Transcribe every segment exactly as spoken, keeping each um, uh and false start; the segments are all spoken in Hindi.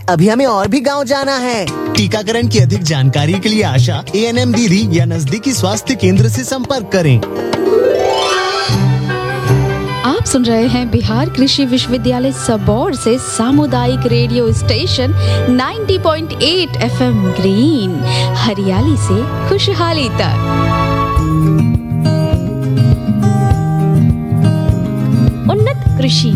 अभी हमें और भी गांव जाना है। टीकाकरण की अधिक जानकारी के लिए आशा, ए एन एम दीदी या नजदीकी स्वास्थ्य केंद्र से संपर्क करें। आप सुन रहे हैं बिहार कृषि विश्वविद्यालय सबौर से सामुदायिक रेडियो स्टेशन नब्बे पॉइंट आठ एफएम ग्रीन, हरियाली से खुशहाली तक। उन्नत कृषि।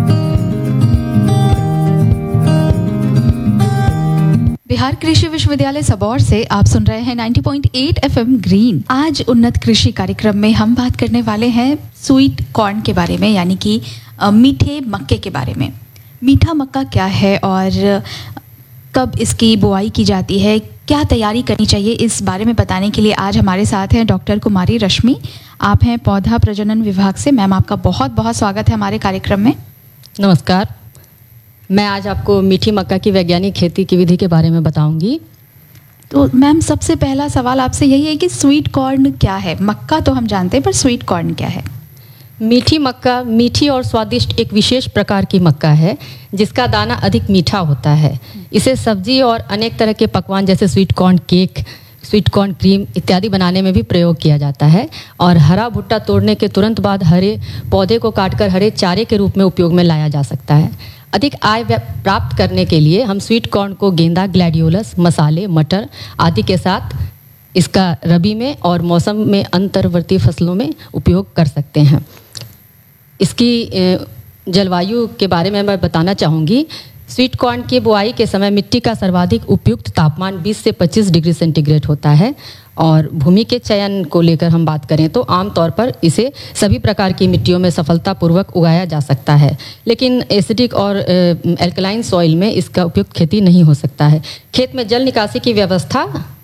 बिहार कृषि विश्वविद्यालय सबौर से आप सुन रहे हैं नब्बे पॉइंट आठ एफएम ग्रीन। आज उन्नत कृषि कार्यक्रम में हम बात करने वाले हैं स्वीट कॉर्न के बारे में, यानी कि मीठे मक्के के बारे में। मीठा मक्का क्या है और कब इसकी बुआई की जाती है, क्या तैयारी करनी चाहिए, इस बारे में बताने के लिए आज हमारे साथ हैं डॉक्टर कुमारी रश्मि। आप हैं पौधा प्रजनन विभाग से। मैम, आपका बहुत बहुत स्वागत है हमारे कार्यक्रम में। नमस्कार। मैं आज आपको मीठी मक्का की वैज्ञानिक खेती की विधि के बारे में बताऊंगी। तो मैम, सबसे पहला सवाल आपसे यही है कि स्वीट कॉर्न क्या है? मक्का तो हम जानते हैं, पर स्वीट कॉर्न क्या है? मीठी मक्का मीठी और स्वादिष्ट एक विशेष प्रकार की मक्का है जिसका दाना अधिक मीठा होता है। इसे सब्जी और अनेक तरह के पकवान जैसे sweet corn cake, sweet corn cream इत्यादि बनाने में भी प्रयोग किया जाता है। और हरा भुट्टा तोड़ने के तुरंत बाद हरे पौधे को काटकर हरे चारे के रूप में उपयोग में लाया जा सकता है। अधिक आय प्राप्त करने के लिए हम स्वीट कॉर्न को गेंदा, ग्लैडियोलस, मसाले, मटर आदि के साथ इसका रबी में और मौसम में अंतर्वर्ती फसलों में उपयोग कर सकते हैं। इसकी जलवायु के बारे में मैं बताना चाहूँगी। स्वीट कॉर्न की बुआई के समय मिट्टी का सर्वाधिक उपयुक्त तापमान बीस से पच्चीस डिग्री सेंटीग्रेड होता है। और भूमि के चयन को लेकर हम बात करें तो आमतौर पर इसे सभी प्रकार की मिट्टियों में सफलतापूर्वक उगाया जा सकता है, लेकिन एसिडिक और एल्कलाइन सॉइल में इसका उपयुक्त खेती नहीं हो सकता है। खेत में जल निकासी की व्यवस्था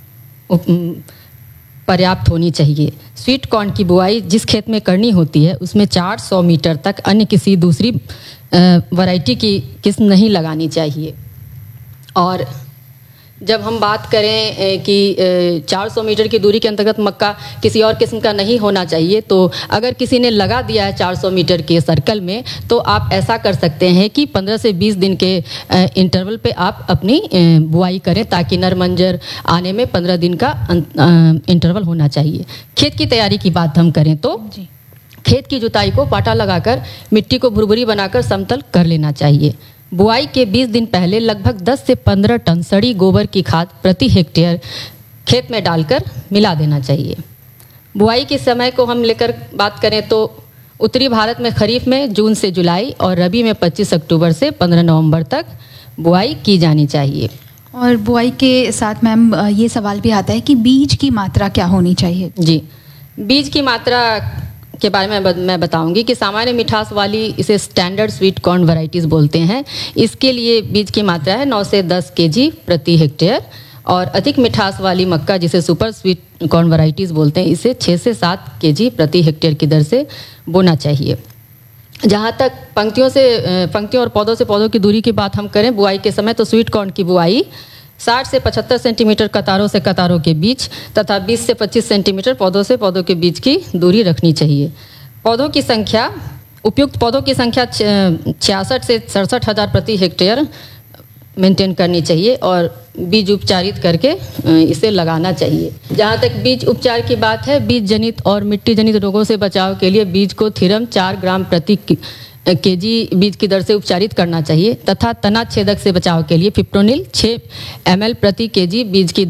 पर्याप्त होनी चाहिए। स्वीट कॉर्न की बुआई जिस खेत में करनी होती है उसमें चार सौ मीटर तक अन्य किसी दूसरी वैरायटी की किस्म नहीं लगानी चाहिए। और जब हम बात करें कि चार सौ मीटर की दूरी के अंतर्गत मक्का किसी और किस्म का नहीं होना चाहिए, तो अगर किसी ने लगा दिया है चार सौ मीटर के सर्कल में, तो आप ऐसा कर सकते हैं कि पंद्रह से बीस दिन के इंटरवल पे आप अपनी बुआई करें, ताकि नर मंजर आने में पंद्रह दिन का इंटरवल होना चाहिए। खेत की तैयारी की बात हम करें तो खेत की जुताई को पाटा लगाकर मिट्टी को भुरभुरी बनाकर समतल कर लेना चाहिए। बुआई के बीस दिन पहले लगभग दस से पंद्रह टन सड़ी गोबर की खाद प्रति हेक्टेयर खेत में डालकर मिला देना चाहिए। बुआई के समय को हम लेकर बात करें तो उत्तरी भारत में खरीफ में जून से जुलाई और रबी में पच्चीस अक्टूबर से पंद्रह नवंबर तक बुआई की जानी चाहिए। और बुआई के साथ मैम ये सवाल भी आता है कि बीज की मात्रा क्या होनी चाहिए? जी, बीज की मात्रा के बारे में मैं बताऊंगी कि सामान्य मिठास वाली इसे स्टैंडर्ड स्वीट कॉर्न वैरायटीज़ बोलते हैं। इसके लिए बीज की मात्रा है नौ से दस केजी प्रति हेक्टेयर। और अधिक मिठास वाली मक्का जिसे सुपर स्वीट कॉर्न वैरायटीज़ बोलते हैं, इसे छः से सात केजी प्रति हेक्टेयर की दर से बोना चाहिए। जहाँ तक पंक्तियों से पंक्तियों और पौधों से पौधों की दूरी की बात हम करें बुआई के समय, तो स्वीट कॉर्न की बुआई साठ से पचहत्तर सेंटीमीटर कतारों से कतारों के बीच तथा बीस से पच्चीस सेंटीमीटर पौधों से पौधों के बीच की दूरी रखनी चाहिए। पौधों की संख्या उपयुक्त पौधों की संख्या छियासठ से सड़सठ हज़ार प्रति हेक्टेयर मेंटेन करनी चाहिए और बीज उपचारित करके इसे लगाना चाहिए। जहाँ तक बीज उपचार की बात है, बीज जनित और मिट्टी जनित रोगों से बचाव के लिए बीज को थीरम चार ग्राम प्रति केजी बीज की दर से उपचारित करना चाहिए तथा तना छेदक से बचाव के लिए फिप्रोनिल छः एम एल प्रति केजी बीज की